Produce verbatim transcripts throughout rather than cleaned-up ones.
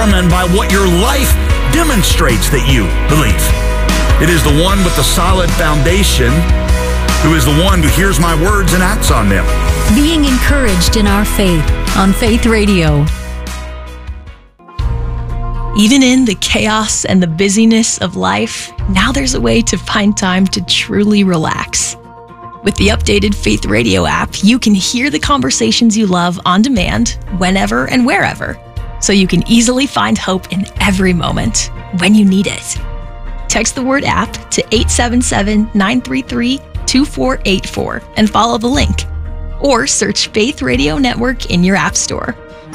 determined by what your life demonstrates that you believe. It is the one with the solid foundation who is the one who hears my words and acts on them. Being encouraged in our faith on Faith Radio. Even in the chaos and the busyness of life, now there's a way to find time to truly relax. With the updated Faith Radio app, you can hear the conversations you love on demand, whenever and wherever, so you can easily find hope in every moment when you need it. Text the word app to eight seven seven, nine three three, two four eight four and follow the link. Or search Faith Radio Network in your app store.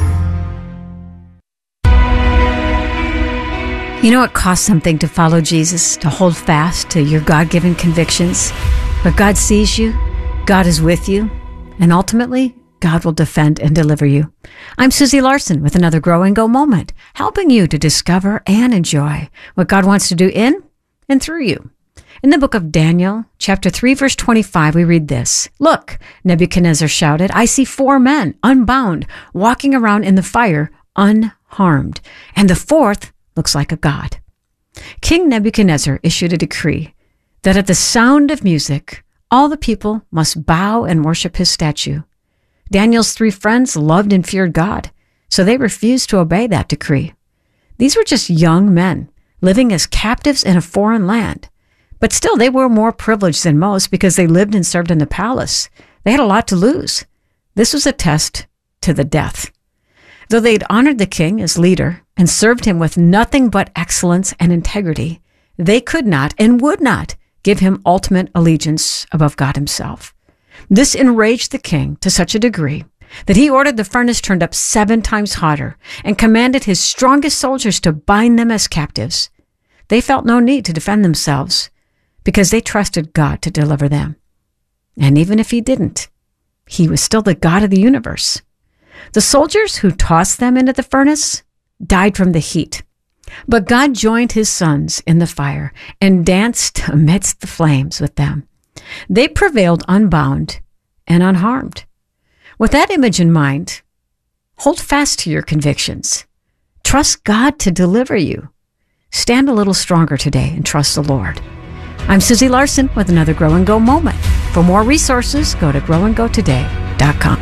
You know, it costs something to follow Jesus, to hold fast to your God-given convictions. But God sees you, God is with you, and ultimately, God will defend and deliver you. I'm Susie Larson with another Grow and Go moment, helping you to discover and enjoy what God wants to do in and through you. In the book of Daniel, chapter three, verse twenty-five, we read this. Look, Nebuchadnezzar shouted, I see four men, unbound, walking around in the fire, unharmed. And the fourth looks like a god. King Nebuchadnezzar issued a decree that at the sound of music, all the people must bow and worship his statue. Daniel's three friends loved and feared God, so they refused to obey that decree. These were just young men living as captives in a foreign land. But still, they were more privileged than most because they lived and served in the palace. They had a lot to lose. This was a test to the death. Though they'd honored the king as leader and served him with nothing but excellence and integrity, they could not and would not give him ultimate allegiance above God himself. This enraged the king to such a degree that he ordered the furnace turned up seven times hotter and commanded his strongest soldiers to bind them as captives. They felt no need to defend themselves because they trusted God to deliver them. And even if he didn't, he was still the God of the universe. The soldiers who tossed them into the furnace died from the heat. But God joined his sons in the fire and danced amidst the flames with them. They prevailed unbound and unharmed. With that image in mind, hold fast to your convictions. Trust God to deliver you. Stand a little stronger today and trust the Lord. I'm Susie Larson with another Grow and Go moment. For more resources, go to grow and go today dot com.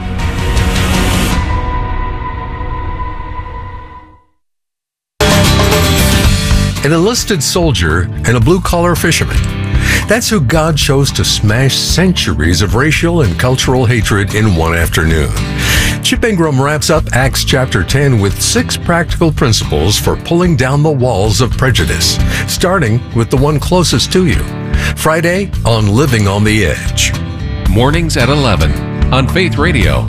An enlisted soldier and a blue-collar fisherman. That's who God chose to smash centuries of racial and cultural hatred in one afternoon. Chip Ingram wraps up Acts chapter ten with six practical principles for pulling down the walls of prejudice, starting with the one closest to you. Friday on Living on the Edge. Mornings at eleven on Faith Radio.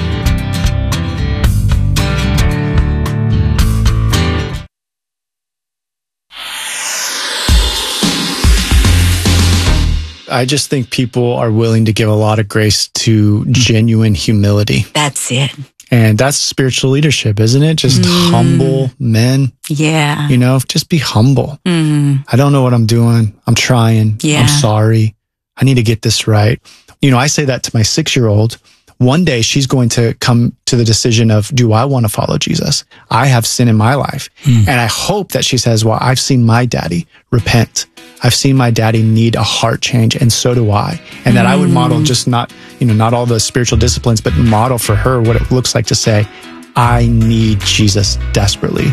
I just think people are willing to give a lot of grace to genuine humility. That's it. And that's spiritual leadership, isn't it? Just mm. humble men. Yeah. You know, just be humble. Mm. I don't know what I'm doing. I'm trying. Yeah. I'm sorry. I need to get this right. You know, I say that to my six-year-old. One day she's going to come to the decision of, do I want to follow Jesus? I have sin in my life. Mm. And I hope that she says, well, I've seen my daddy repent. I've seen my daddy need a heart change, and so do I. And that mm. I would model just not, you know, not all the spiritual disciplines, but model for her what it looks like to say, I need Jesus desperately.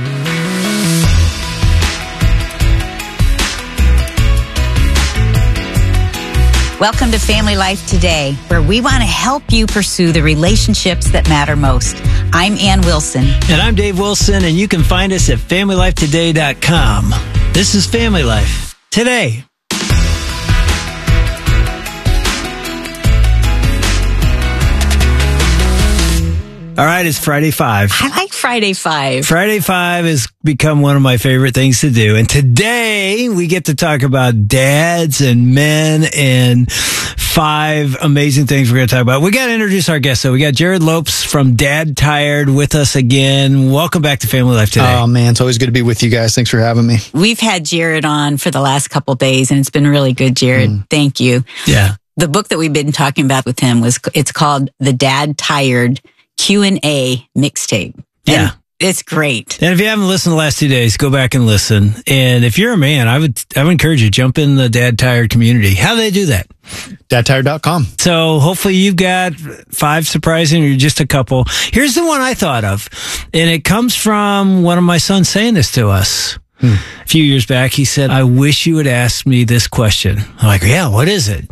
Welcome to Family Life Today, where we want to help you pursue the relationships that matter most. I'm Ann Wilson. And I'm Dave Wilson, and you can find us at family life today dot com. This is Family Life Today. All right, it's Friday Five. I like Friday Five. Friday Five has become one of my favorite things to do. And today we get to talk about dads and men and five amazing things we're going to talk about. We got to introduce our guests. So we got Jared Lopes from Dad Tired with us again. Welcome back to Family Life Today. Oh, man, it's always good to be with you guys. Thanks for having me. We've had Jared on for the last couple of days, and it's been really good, Jared. Mm. Thank you. Yeah. The book that we've been talking about with him was, it's called The Dad Tired Q and A Mixtape. Yeah. It's great. And if you haven't listened the last two days, go back and listen. And if you're a man, I would I would encourage you, jump in the Dad Tired community. How do they do that? dad tired dot com. So hopefully you've got five surprising, or just a couple. Here's the one I thought of. And it comes from one of my sons saying this to us. Hmm. A few years back, he said, I wish you would ask me this question. I'm like, yeah, what is it?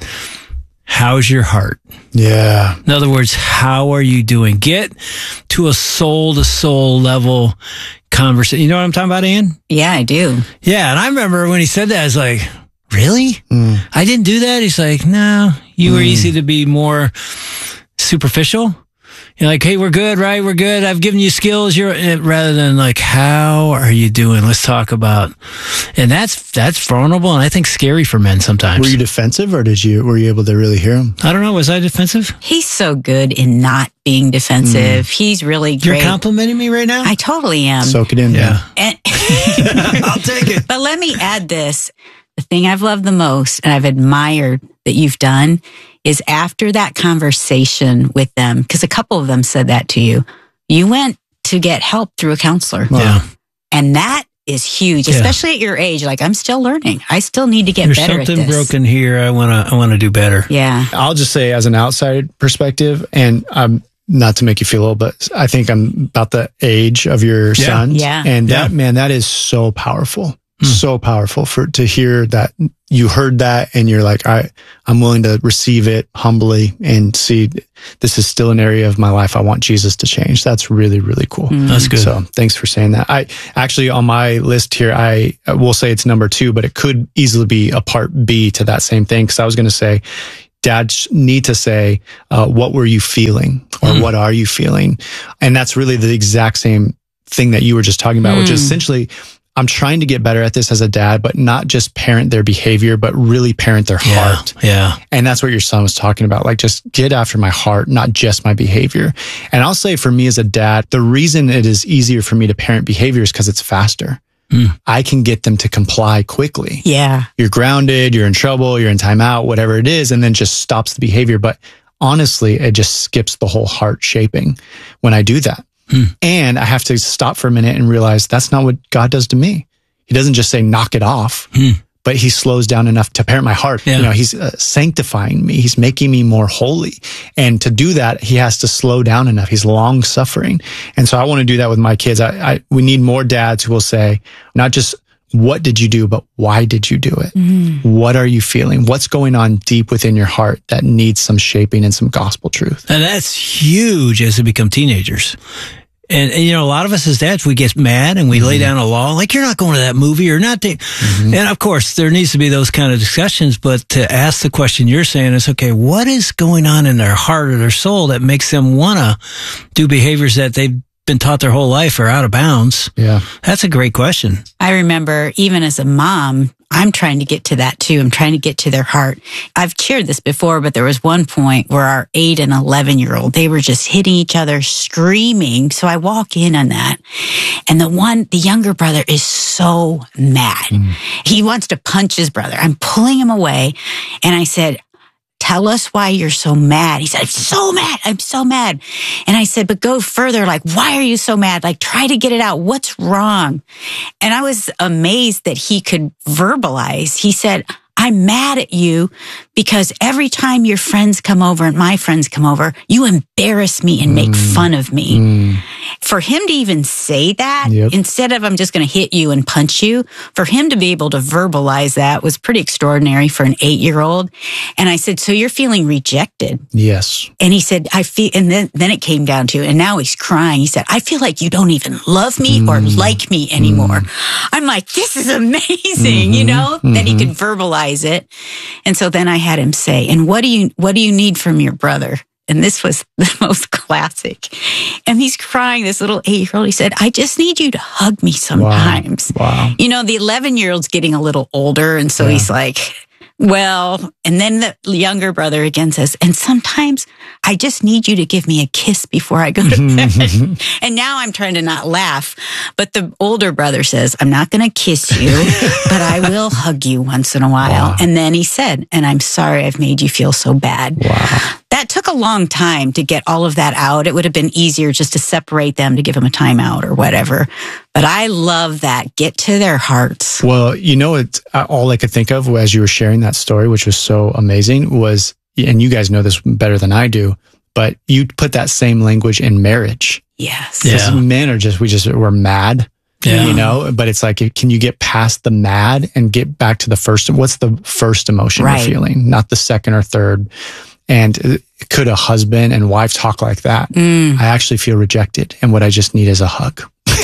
How's your heart? Yeah. In other words, how are you doing? Get to a soul to soul level conversation. You know what I'm talking about, Ann? Yeah, I do. Yeah. And I remember when he said that, I was like, really? Mm. I didn't do that. He's like, no, you were mm. easy to be more superficial. You're like, hey, we're good, right? We're good. I've given you skills. You're rather than like, how are you doing? Let's talk about. And that's that's vulnerable, and I think scary for men sometimes. Were you defensive, or did you were you able to really hear him? I don't know. Was I defensive? He's so good in not being defensive. Mm. He's really great. You're complimenting me right now? I totally am. Soak it in. Yeah. And I'll take it. But let me add this. The thing I've loved the most and I've admired that you've done is after that conversation with them, because a couple of them said that to you, you went to get help through a counselor. Yeah. And that is huge, yeah. especially at your age. Like, I'm still learning. I still need to get There's better at this. There's something broken here. I want to I want to do better. Yeah. I'll just say, as an outside perspective, and I'm not to make you feel old, but I think I'm about the age of your yeah. son. Yeah. And that, yeah. man, that is so powerful. Mm. So powerful for to hear that you heard that and you're like, I, I'm willing to receive it humbly and see this is still an area of my life I want Jesus to change. That's really, really cool. Mm. That's good. So thanks for saying that. I actually, on my list here, I will say it's number two, but it could easily be a part B to that same thing. Cause I was going to say, dads need to say, uh, what were you feeling or mm. what are you feeling? And that's really the exact same thing that you were just talking about, mm. which is essentially, I'm trying to get better at this as a dad, but not just parent their behavior, but really parent their yeah, heart. Yeah. And that's what your son was talking about. Like, just get after my heart, not just my behavior. And I'll say for me as a dad, the reason it is easier for me to parent behavior is because it's faster. Mm. I can get them to comply quickly. Yeah. You're grounded, you're in trouble, you're in timeout, whatever it is, and then just stops the behavior. But honestly, it just skips the whole heart shaping when I do that. Hmm. And I have to stop for a minute and realize that's not what God does to me. He doesn't just say, knock it off, hmm. but he slows down enough to parent my heart. Yeah. You know, he's uh, sanctifying me. He's making me more holy. And to do that, he has to slow down enough. He's long suffering. And so I want to do that with my kids. I, I we need more dads who will say, not just, what did you do, but why did you do it? Mm. What are you feeling? What's going on deep within your heart that needs some shaping and some gospel truth? And that's huge as they become teenagers. And, and, you know, a lot of us as dads, we get mad and we mm-hmm. lay down a law, like, you're not going to that movie or not. Te-. Mm-hmm. And of course, there needs to be those kind of discussions, but to ask the question you're saying is, okay, what is going on in their heart or their soul that makes them want to do behaviors that they've been taught their whole life are out of bounds? Yeah. That's a great question. I remember even as a mom, I'm trying to get to that too. I'm trying to get to their heart. I've shared this before, but there was one point where our eight and eleven year old, they were just hitting each other, screaming. So I walk in on that. And the one, the younger brother is so mad. Mm. He wants to punch his brother. I'm pulling him away. And I said, tell us why you're so mad. He said, I'm so mad. I'm so mad. And I said, but go further. Like, why are you so mad? Like, try to get it out. What's wrong? And I was amazed that he could verbalize. He said, I'm mad at you because every time your friends come over and my friends come over, you embarrass me and make mm. fun of me. Mm. For him to even say that, yep. instead of I'm just going to hit you and punch you, for him to be able to verbalize that was pretty extraordinary for an eight-year-old. And I said, so you're feeling rejected? Yes. And he said, I feel, and then, then it came down to, and now he's crying. He said, I feel like you don't even love me mm. or like me anymore. Mm. I'm like, this is amazing, mm-hmm. you know, mm-hmm. that he could verbalize it. And so then I had him say, and what do you, what do you need from your brother? And this was the most classic. And he's crying, this little eight-year-old. He said, I just need you to hug me sometimes. Wow. Wow. You know, the eleven-year-old's getting a little older. And so yeah. he's like, well, and then the younger brother again says, and sometimes I just need you to give me a kiss before I go to bed. And now I'm trying to not laugh. But the older brother says, I'm not going to kiss you, but I will hug you once in a while. Wow. And then he said, and I'm sorry I've made you feel so bad. Wow. that took a long time to get all of that out. It would have been easier just to separate them, to give them a timeout or whatever. But I love that. Get to their hearts. Well, you know, it's all I could think of as you were sharing that story, which was so amazing, was, and you guys know this better than I do, but you put that same language in marriage. Yes. Because Yeah. men are just, we just, we're mad. Yeah. You know, but it's like, can you get past the mad and get back to the first? What's the first emotion Right. you're feeling, not the second or third? And could a husband and wife talk like that? Mm. I actually feel rejected, and what I just need is a hug.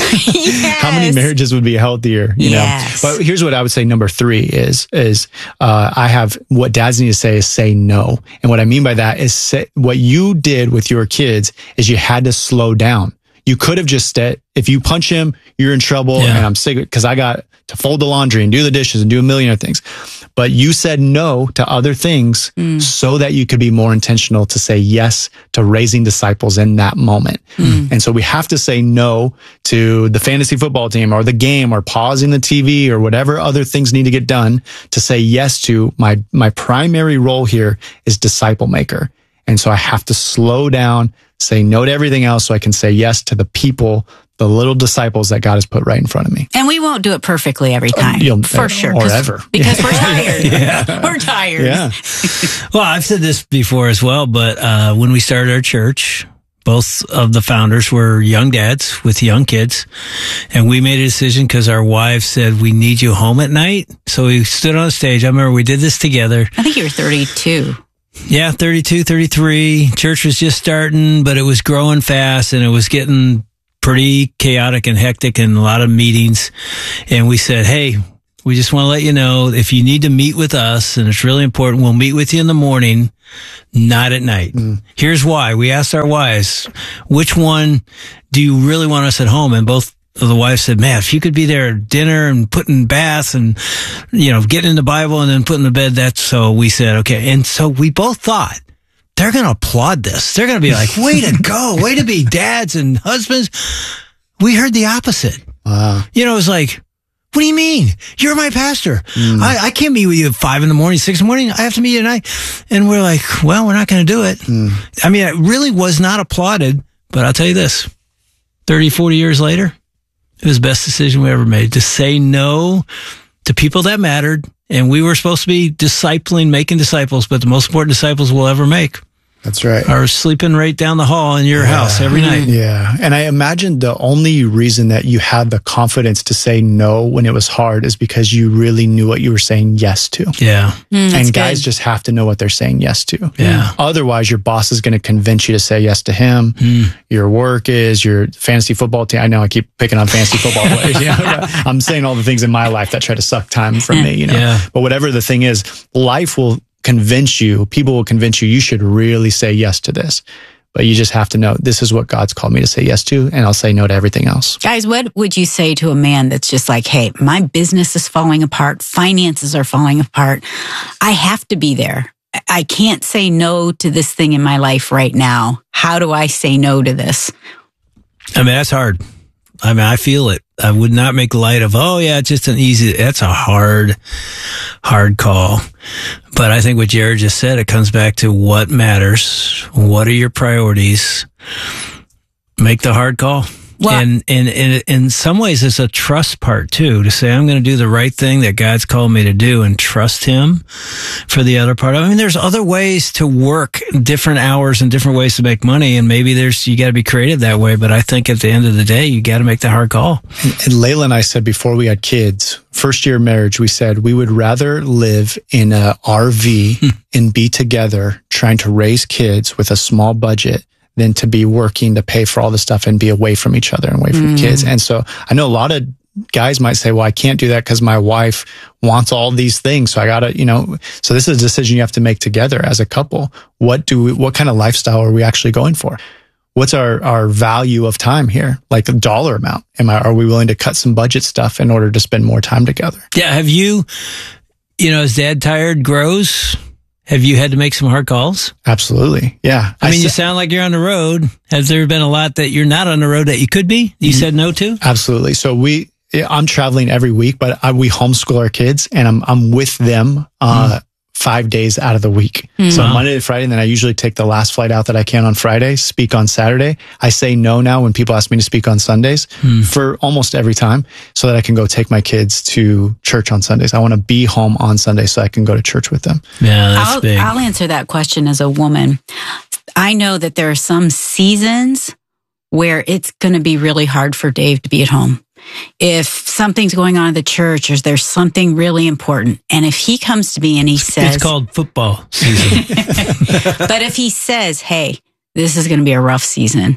Yes. How many marriages would be healthier? You Yes. know. But here's what I would say. Number three is is uh, I have what dads need to say is say no, and what I mean by that is say, what you did with your kids is you had to slow down. You could have just said, if you punch him, you're in trouble, Yeah. and I'm sick because I got to fold the laundry and do the dishes and do a million other things. But you said no to other things Mm. so that you could be more intentional to say yes to raising disciples in that moment. Mm. And so we have to say no to the fantasy football team or the game or pausing the T V or whatever other things need to get done to say yes to my, my primary role here is disciple maker. And so I have to slow down, say no to everything else so I can say yes to the people, the little disciples that God has put right in front of me. And we won't do it perfectly every time. You'll- for sure. or 'cause- ever. Because we're tired. We're tired. Yeah. Well, I've said this before as well, but uh, when we started our church, both of the founders were young dads with young kids. And we made a decision because our wives said, we need you home at night. So we stood on a stage. I remember we did this together. I think you were thirty-two. Yeah, thirty-two, thirty-three. Church was just starting, but it was growing fast and it was getting pretty chaotic and hectic and a lot of meetings. And we said, hey, we just want to let you know if you need to meet with us, and it's really important, we'll meet with you in the morning, not at night. Mm. Here's why. We asked our wives, which one do you really want us at home? And both of the wives said, man, if you could be there at dinner and putting baths and, you know, getting in the Bible and then putting to bed, that's so we said, okay. And so we both thought, they're going to applaud this. They're going to be like, way to go, way to be dads and husbands. We heard the opposite. Wow. You know, it was like, what do you mean? You're my pastor. Mm. I, I can't meet with you at five in the morning, six in the morning. I have to meet you at night. And we're like, well, we're not going to do it. Mm. I mean, it really was not applauded, but I'll tell you this, thirty, forty years later, it was the best decision we ever made to say no to people that mattered. And we were supposed to be discipling, making disciples, but the most important disciples we'll ever make That's right. are sleeping right down the hall in your yeah. house every night. Yeah. And I imagine the only reason that you had the confidence to say no when it was hard is because you really knew what you were saying yes to. Yeah. Mm, and guys good. just have to know what they're saying yes to. Yeah. Otherwise, your boss is going to convince you to say yes to him. Mm. Your work is your fantasy football team. I know I keep picking on fantasy football players. You know, I'm saying all the things in my life that try to suck time from me, you know. Yeah. But whatever the thing is, life will convince you, people will convince you, you should really say yes to this. But you just have to know, this is what God's called me to say yes to, and I'll say no to everything else. Guys, what would you say to a man that's just like, hey, my business is falling apart, finances are falling apart, I have to be there. I can't say no to this thing in my life right now. How do I say no to this? I mean, that's hard. I mean, I feel it. I would not make light of, oh yeah, it's just an easy, that's a hard, hard call. But I think what Jared just said, it comes back to what matters. What are your priorities? Make the hard call. Well, and, and, and in some ways, it's a trust part too, to say, I'm going to do the right thing that God's called me to do and trust him for the other part. I mean, there's other ways to work, different hours and different ways to make money. And maybe there's, you got to be creative that way. But I think at the end of the day, you got to make the hard call. And, and Layla and I said before we had kids, first year of marriage, we said we would rather live in a R V and be together trying to raise kids with a small budget than to be working to pay for all the stuff and be away from each other and away from mm. kids. And so I know a lot of guys might say, well, I can't do that because my wife wants all these things. So I gotta, you know, so this is a decision you have to make together as a couple. What do we, what kind of lifestyle are we actually going for? What's our, our value of time here? Like a dollar amount. Am I, are we willing to cut some budget stuff in order to spend more time together? Yeah. Have you, you know, as Dad Tired grows, have you had to make some hard calls? Absolutely. Yeah. I mean, I you sound like you're on the road. Has there been a lot that you're not on the road that you could be? You mm-hmm. said no to? Absolutely. So we, I'm traveling every week, but I, we homeschool our kids and I'm, I'm with them, uh, mm. five days out of the week. Mm-hmm. So Monday to Friday, and then I usually take the last flight out that I can on Friday, speak on Saturday. I say no now when people ask me to speak on Sundays mm. for almost every time so that I can go take my kids to church on Sundays. I want to be home on Sunday so I can go to church with them. Yeah, that's I'll, big. I'll answer that question as a woman. I know that there are some seasons where it's going to be really hard for Dave to be at home. If something's going on at the church or there's something really important, and if he comes to me and he says... It's called football season. But if he says, hey, this is going to be a rough season,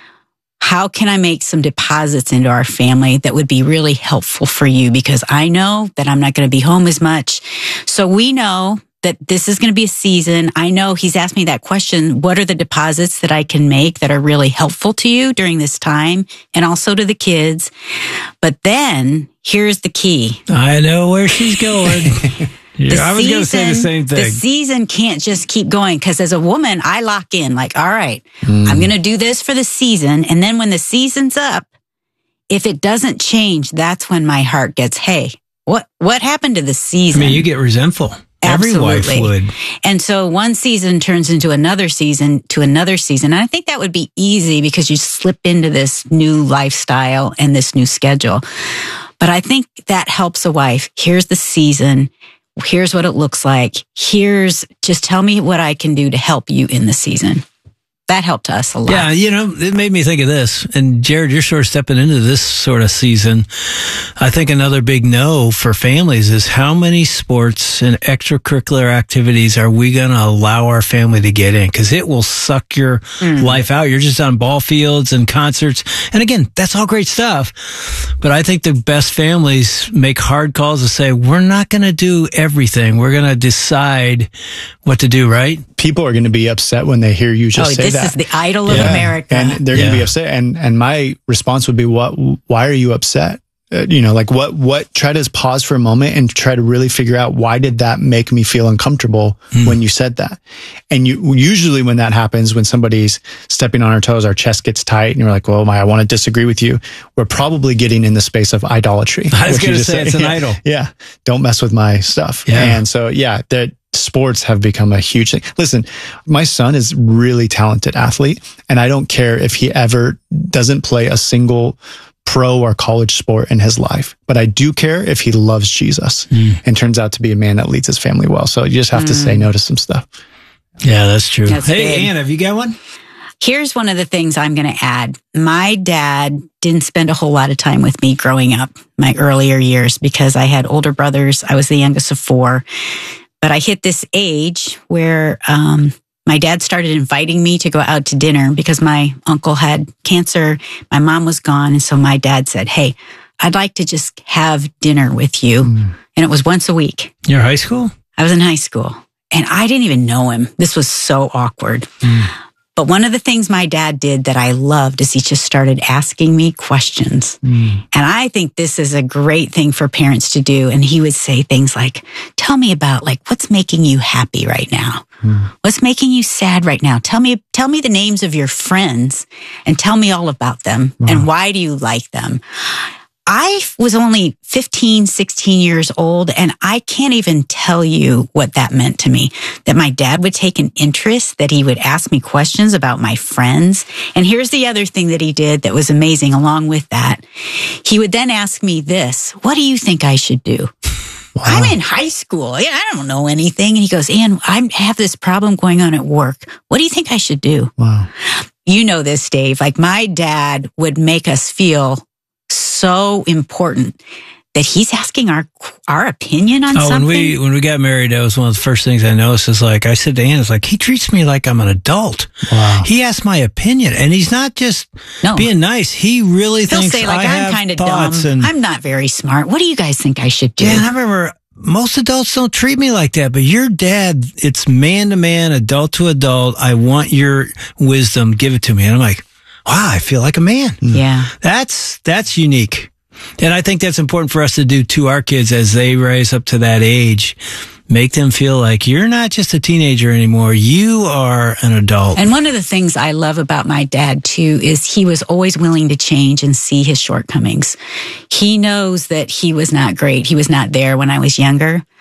how can I make some deposits into our family that would be really helpful for you? Because I know that I'm not going to be home as much. So we know that this is going to be a season. I know he's asked me that question. What are the deposits that I can make that are really helpful to you during this time and also to the kids? But then here's the key. I know where she's going. Yeah, I was going to say the same thing. The season can't just keep going because as a woman, I lock in like, all right, mm. I'm going to do this for the season. And then when the season's up, if it doesn't change, that's when my heart gets, hey, what, what happened to the season? I mean, you get resentful. Absolutely. Every wife would. And so one season turns into another season to another season. And I think that would be easy because you slip into this new lifestyle and this new schedule. But I think that helps a wife. Here's the season. Here's what it looks like. Here's just tell me what I can do to help you in the season. That helped us a lot. Yeah, you know, it made me think of this. And Jared, you're sort of stepping into this sort of season. I think another big no for families is how many sports and extracurricular activities are we going to allow our family to get in? Because it will suck your mm. life out. You're just on ball fields and concerts. And again, that's all great stuff. But I think the best families make hard calls to say, we're not going to do everything. We're going to decide what to do, right? People are going to be upset when they hear you just oh, say this that. This is the idol of yeah. America. And they're yeah. going to be upset. And and my response would be, what? Why are you upset? Uh, you know, like what, what, try to pause for a moment and try to really figure out why did that make me feel uncomfortable mm. when you said that? And you, usually when that happens, when somebody's stepping on our toes, our chest gets tight and you're like, well, my, I want to disagree with you. We're probably getting in the space of idolatry. I was going to say it's an yeah, idol. Yeah. Don't mess with my stuff. Yeah. And so, yeah, that sports have become a huge thing. Listen, my son is really talented athlete and I don't care if he ever doesn't play a single pro or college sport in his life. But I do care if he loves Jesus mm. and turns out to be a man that leads his family well. So you just have mm. to say no to some stuff. Yeah, that's true. That's hey, good. Ann, have you got one? Here's one of the things I'm going to add. My dad didn't spend a whole lot of time with me growing up, my earlier years, because I had older brothers. I was the youngest of four. But I hit this age where um, my dad started inviting me to go out to dinner because my uncle had cancer. My mom was gone. And so my dad said, hey, I'd like to just have dinner with you. Mm. And it was once a week. You're high school? I was in high school. And I didn't even know him. This was so awkward. Mm. But one of the things my dad did that I loved is he just started asking me questions. Mm. And I think this is a great thing for parents to do. And he would say things like, tell me about like, what's making you happy right now? Mm. What's making you sad right now? Tell me, tell me the names of your friends and tell me all about them. Wow. And why do you like them? I was only fifteen, sixteen years old, and I can't even tell you what that meant to me. That my dad would take an interest, that he would ask me questions about my friends. And here's the other thing that he did that was amazing along with that. He would then ask me this, what do you think I should do? Wow. I'm in high school. Yeah, I don't know anything. And he goes, Ann, I have this problem going on at work. What do you think I should do? Wow. You know this, Dave. Like my dad would make us feel so important that he's asking our our opinion on oh, something. when we when we got married, that was one of the first things I noticed. Is like I said to Ann, it's like he treats me like I'm an adult. Wow. He asks my opinion, and he's not just no. being nice. He really He'll thinks say like I I'm kind of dumb. And, I'm not very smart. What do you guys think I should do? Yeah, and I remember most adults don't treat me like that, but your dad, it's man to man, adult to adult. I want your wisdom. Give it to me, and I'm like, wow, I feel like a man. Yeah. That's, that's unique. And I think that's important for us to do to our kids as they rise up to that age. Make them feel like you're not just a teenager anymore. You are an adult. And one of the things I love about my dad too is he was always willing to change and see his shortcomings. He knows that he was not great. He was not there when I was younger.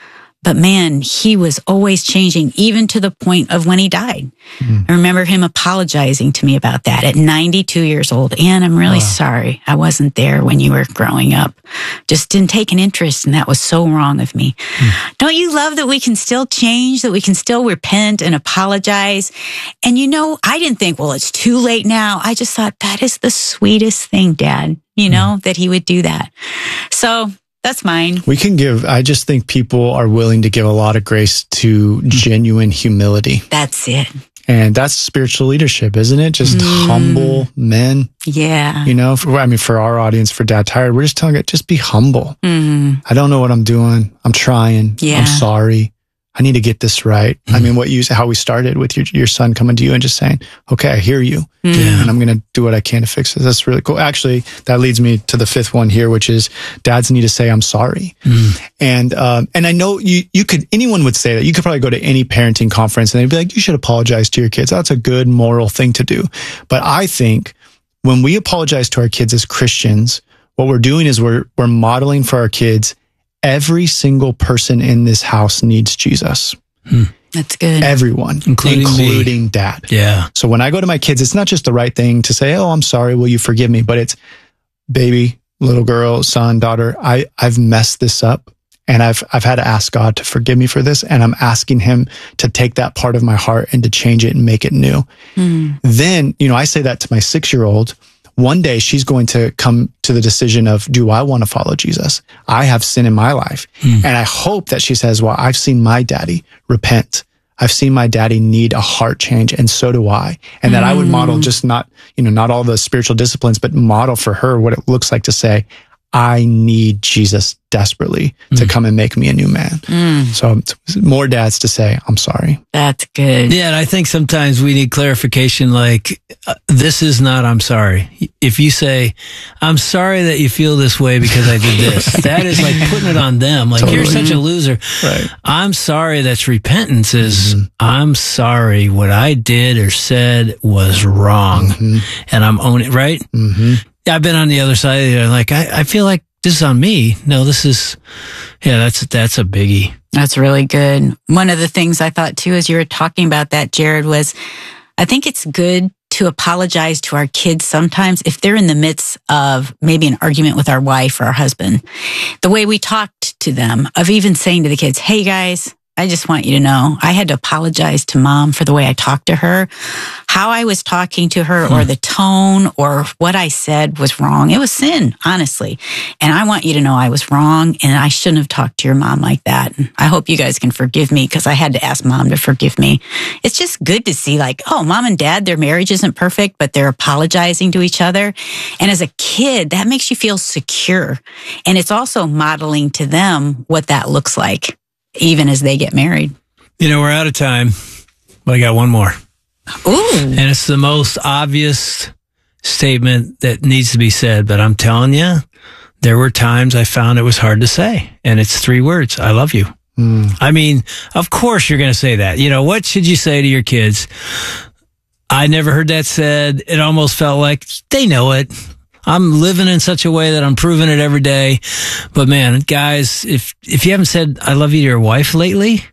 But man, he was always changing, even to the point of when he died. Mm. I remember him apologizing to me about that at ninety-two years old. Ann, I'm really Wow. sorry. I wasn't there when you were growing up. Just didn't take an interest, and that was so wrong of me. Mm. Don't you love that we can still change, that we can still repent and apologize? And you know, I didn't think, well, it's too late now. I just thought that is the sweetest thing, Dad, you know, mm. that he would do that. So that's mine. We can give, I just think people are willing to give a lot of grace to genuine humility. That's it. And that's spiritual leadership, isn't it? Just mm. humble men. Yeah. You know, for, I mean, for our audience, for Dad Tired, we're just telling it, just be humble. Mm. I don't know what I'm doing. I'm trying. Yeah. I'm sorry. I need to get this right. Mm. I mean, what you, how we started with your, your son coming to you and just saying, okay, I hear you. Mm. And I'm going to do what I can to fix it. That's really cool. Actually, that leads me to the fifth one here, which is dads need to say, I'm sorry. Mm. And, um, and I know you, you could, anyone would say that. You could probably go to any parenting conference and they'd be like, you should apologize to your kids. That's a good moral thing to do. But I think when we apologize to our kids as Christians, what we're doing is we're, we're modeling for our kids, every single person in this house needs Jesus. Hmm. That's good. Everyone, including, including dad. Yeah. So when I go to my kids, it's not just the right thing to say, oh, I'm sorry, will you forgive me? But it's, baby, little girl, son, daughter, I, I've messed this up and I've, I've had to ask God to forgive me for this. And I'm asking him to take that part of my heart and to change it and make it new. Mm. Then, you know, I say that to my six-year-old. One day she's going to come to the decision of, do I want to follow Jesus? I have sin in my life. Mm. And I hope that she says, well, I've seen my daddy repent. I've seen my daddy need a heart change, and so do I. And that mm. I would model just not, you know, not all the spiritual disciplines, but model for her what it looks like to say, I need Jesus desperately mm. to come and make me a new man. Mm. So more dads to say, I'm sorry. That's good. Yeah, and I think sometimes we need clarification like, uh, this is not I'm sorry. If you say, I'm sorry that you feel this way because I did this, that is like putting it on them. Like, totally. You're such a loser. Right. I'm sorry, that's repentance is, mm-hmm. I'm sorry what I did or said was wrong. Mm-hmm. And I'm owning it, right? Mm-hmm. I've been on the other side of it. Like, I, I feel like this is on me. No, this is, yeah, that's, that's a biggie. That's really good. One of the things I thought too, as you were talking about that, Jared, was I think it's good to apologize to our kids sometimes if they're in the midst of maybe an argument with our wife or our husband. The way we talked to them, of even saying to the kids, hey guys, I just want you to know, I had to apologize to Mom for the way I talked to her. How I was talking to her hmm. or the tone or what I said was wrong. It was sin, honestly. And I want you to know I was wrong and I shouldn't have talked to your mom like that. And I hope you guys can forgive me because I had to ask Mom to forgive me. It's just good to see like, oh, Mom and Dad, their marriage isn't perfect, but they're apologizing to each other. And as a kid, that makes you feel secure. And it's also modeling to them what that looks like, even as they get married. You know, we're out of time, but I got one more. Ooh. And it's the most obvious statement that needs to be said, but I'm telling you, there were times I found it was hard to say. And it's three words. I love you. Mm. I mean, of course you're going to say that. You know, what should you say to your kids? I never heard that said. It almost felt like they know it. I'm living in such a way that I'm proving it every day. But man, guys, if, if you haven't said I love you to your wife lately,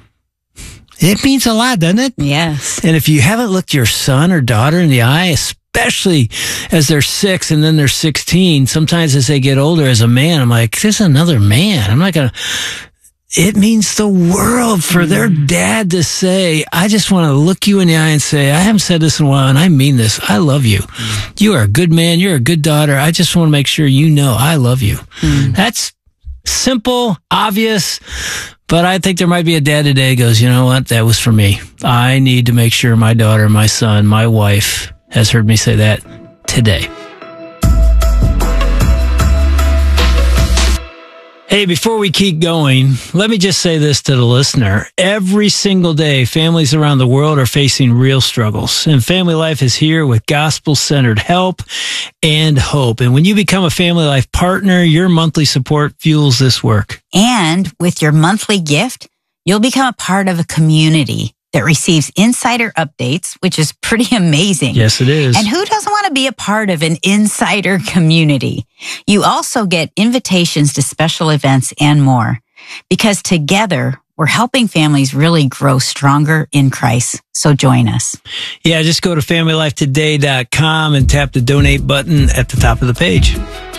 it means a lot, doesn't it? Yes. And if you haven't looked your son or daughter in the eye, especially as they're six and then they're sixteen, sometimes as they get older as a man, I'm like, this is another man. I'm not going to, it means the world for mm. their dad to say, I just want to look you in the eye and say, I haven't said this in a while and I mean this. I love you. Mm. You are a good man. You're a good daughter. I just want to make sure you know I love you. Mm. That's simple, obvious, but I think there might be a dad today who goes, you know what? That was for me. I need to make sure my daughter, my son, my wife has heard me say that today. Hey, before we keep going, let me just say this to the listener. Every single day, families around the world are facing real struggles, and Family Life is here with gospel-centered help and hope. And when you become a Family Life partner, your monthly support fuels this work. And with your monthly gift, you'll become a part of a community that receives insider updates, which is pretty amazing. Yes, it is. And who doesn't want to be a part of an insider community? You also get invitations to special events and more. because together we're helping families really grow stronger in Christ. So join us. Yeah, just go to family life today dot com and tap the donate button at the top of the page.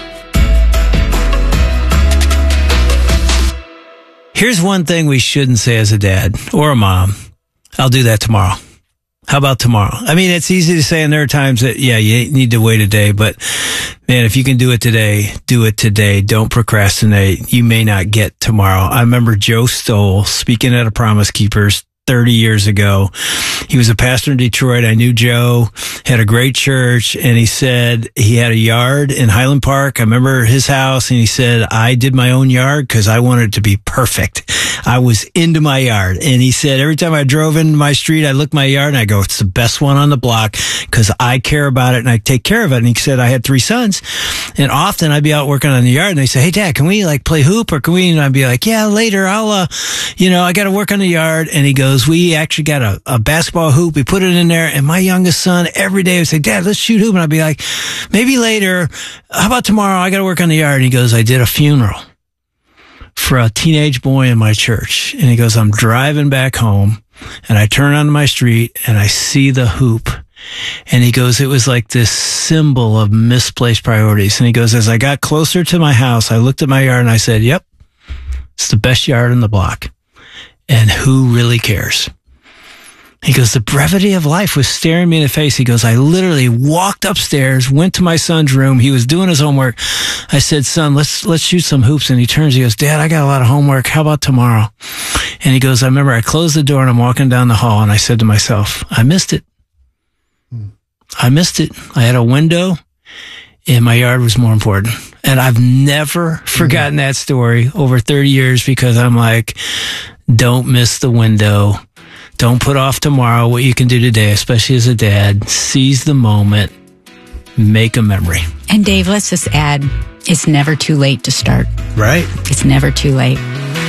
Here's one thing we shouldn't say as a dad or a mom. I'll do that tomorrow. How about tomorrow? I mean, it's easy to say, and there are times that, yeah, you need to wait a day, but man, if you can do it today, do it today. Don't procrastinate. You may not get tomorrow. I remember Joe Stoll speaking at a Promise Keepers thirty years ago. He was a pastor in Detroit. I knew Joe, had a great church, and he said he had a yard in Highland Park. I remember his house, and he said, I did my own yard because I wanted it to be perfect. I was into my yard. And he said, every time I drove into my street, I looked at my yard and I go, it's the best one on the block because I care about it and I take care of it. And he said, I had three sons, and often I'd be out working on the yard and they say, hey, Dad, can we like play hoop or can we? And I'd be like, yeah, later. I'll, uh, you know, I got to work on the yard. And he goes, we actually got a, a basketball hoop. We put it in there. And my youngest son every day would say, Dad, let's shoot hoop. And I'd be like, maybe later. How about tomorrow? I got to work on the yard. And he goes, I did a funeral for a teenage boy in my church. And he goes, I'm driving back home and I turn onto my street and I see the hoop. And he goes, it was like this symbol of misplaced priorities. And he goes, as I got closer to my house, I looked at my yard and I said, yep, it's the best yard in the block. And who really cares? He goes, the brevity of life was staring me in the face. He goes, I literally walked upstairs, went to my son's room. He was doing his homework. I said, son, let's, let's shoot some hoops. And he turns, he goes, Dad, I got a lot of homework. How about tomorrow? And he goes, I remember I closed the door and I'm walking down the hall and I said to myself, I missed it. I missed it. I had a window and my yard was more important. And I've never forgotten that story over thirty years because I'm like, don't miss the window. Don't put off tomorrow what you can do today, especially as a dad. Seize the moment. Make a memory. And Dave, let's just add, it's never too late to start. Right? It's never too late.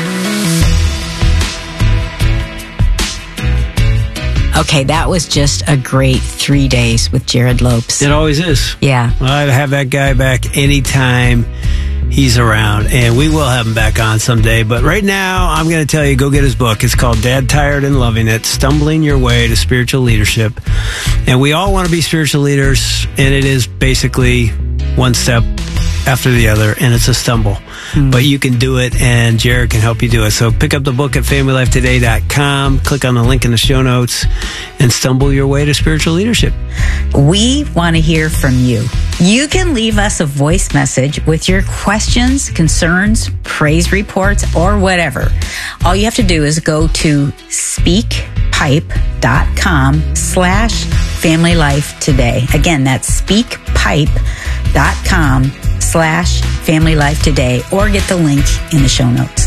Okay, that was just a great three days with Jared Lopes. It always is. Yeah. I'd have that guy back anytime he's around, and we will have him back on someday. But right now, I'm going to tell you, go get his book. It's called Dad Tired and Loving It, Stumbling Your Way to Spiritual Leadership. And we all want to be spiritual leaders, and it is basically one step after the other, and it's a stumble. Mm. But you can do it, and Jared can help you do it. So pick up the book at family life today dot com, click on the link in the show notes, and stumble your way to spiritual leadership. We want to hear from you. You can leave us a voice message with your questions, concerns, praise reports, or whatever. All you have to do is go to speakpipe.com slash family life today. Again, that's speakpipe.com slash family life today, or get the link in the show notes.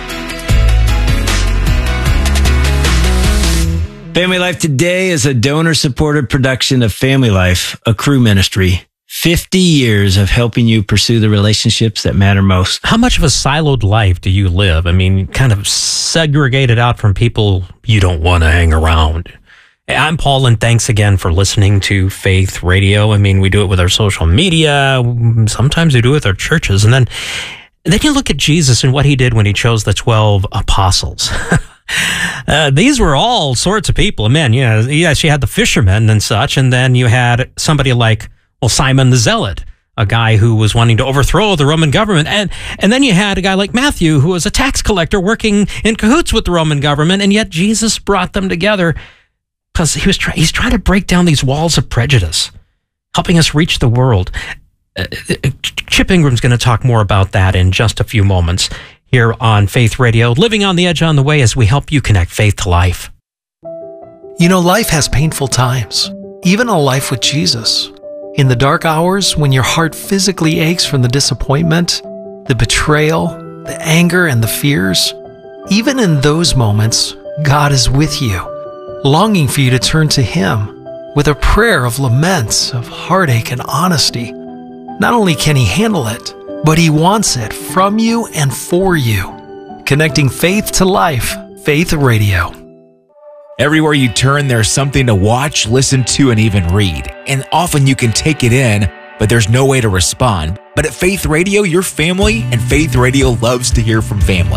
Family Life Today is a donor-supported production of Family Life, a Cru ministry. fifty years of helping you pursue the relationships that matter most. How much of a siloed life do you live? I mean, kind of segregated out from people you don't want to hang around. I'm Paul, and thanks again for listening to Faith Radio. I mean, we do it with our social media. Sometimes we do it with our churches. And then, then you look at Jesus and what he did when he chose the twelve apostles. Uh, these were all sorts of people. Man, yeah, yes, you had the fishermen and such, and then you had somebody like, well, Simon the Zealot, a guy who was wanting to overthrow the Roman government, and and then you had a guy like Matthew, who was a tax collector working in cahoots with the Roman government, and yet Jesus brought them together because he was try- he's trying to break down these walls of prejudice, helping us reach the world. Uh, Chip Ingram's going to talk more about that in just a few moments here on Faith Radio, living on the edge on the way as we help you connect faith to life. You know, life has painful times, even a life with Jesus. In the dark hours, when your heart physically aches from the disappointment, the betrayal, the anger, and the fears, even in those moments, God is with you, longing for you to turn to Him with a prayer of laments, of heartache and honesty. Not only can He handle it, but He wants it from you and for you. Connecting faith to life, Faith Radio. Everywhere you turn, there's something to watch, listen to, and even read. And often you can take it in, but there's no way to respond. But at Faith Radio, your family, and Faith Radio loves to hear from family. Call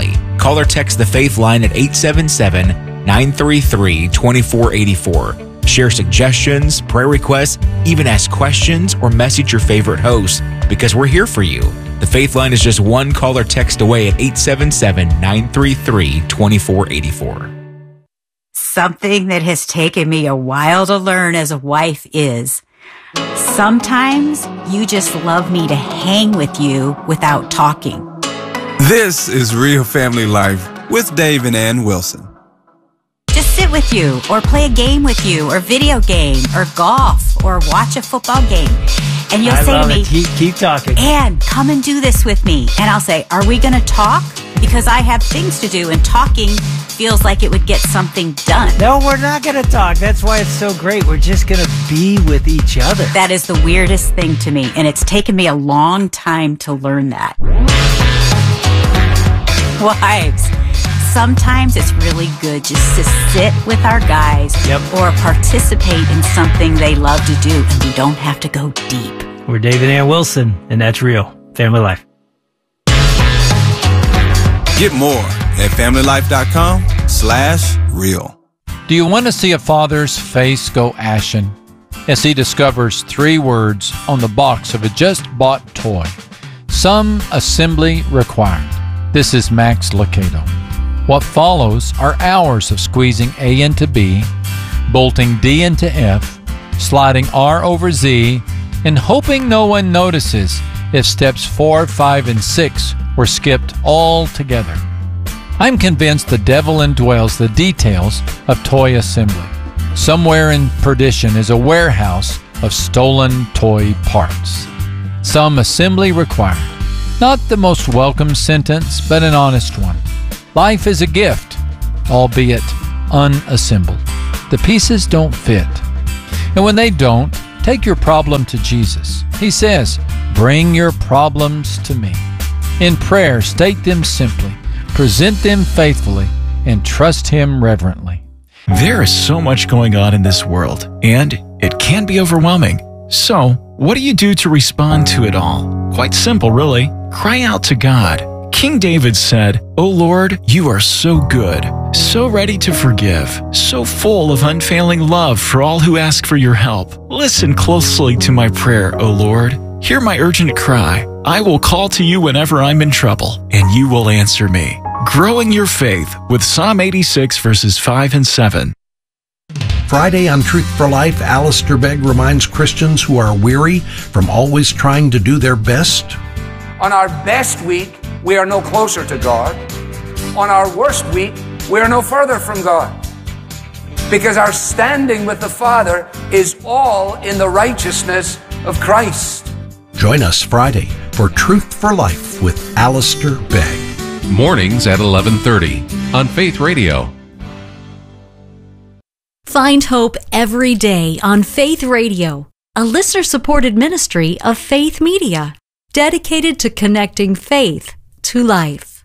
Call or text the Faith line at eight seven seven, nine three three, two four eight four. Share suggestions, prayer requests, even ask questions or message your favorite host because we're here for you. The Faith line is just one call or text away at eight seven seven, nine three three, two four eight four. Something that has taken me a while to learn as a wife is sometimes you just love me to hang with you without talking. This is Real Family Life with Dave and Ann Wilson. Just sit with you, or play a game with you, or video game, or golf, or watch a football game. And you'll I say love to me, it. Keep, keep talking. Ann, come and do this with me. And I'll say, are we going to talk? Because I have things to do, and talking feels like it would get something done. No, we're not going to talk. That's why it's so great. We're just going to be with each other. That is the weirdest thing to me, and it's taken me a long time to learn that. Wives, sometimes it's really good just to sit with our guys yep. or participate in something they love to do, and we don't have to go deep. We're Dave and Ann Wilson, and that's Real Family Life. Get more at familylife.com slash real. Do you want to see a father's face go ashen as he discovers three words on the box of a just-bought toy? Some assembly required. This is Max Lucado. What follows are hours of squeezing A into B, bolting D into F, sliding R over Z, and hoping no one notices if steps four, five, and six were skipped all together. I'm convinced the devil indwells the details of toy assembly. Somewhere in perdition is a warehouse of stolen toy parts. Some assembly required. Not the most welcome sentence, but an honest one. Life is a gift, albeit unassembled. The pieces don't fit. And when they don't, take your problem to Jesus. He says, bring your problems to me. In prayer, state them simply, present them faithfully, and trust Him reverently. There is so much going on in this world, and it can be overwhelming. So, what do you do to respond to it all? Quite simple, really. Cry out to God. King David said, "O Lord, you are so good, so ready to forgive, so full of unfailing love for all who ask for your help. Listen closely to my prayer, O Lord. Hear my urgent cry. I will call to you whenever I'm in trouble, and you will answer me." Growing your faith with Psalm eighty-six, verses five and seven. Friday on Truth for Life, Alistair Begg reminds Christians who are weary from always trying to do their best. On our best week, we are no closer to God. On our worst week, we are no further from God. Because our standing with the Father is all in the righteousness of Christ. Join us Friday for Truth for Life with Alistair Begg. Mornings at eleven thirty on Faith Radio. Find hope every day on Faith Radio, a listener-supported ministry of Faith Media, dedicated to connecting faith to life.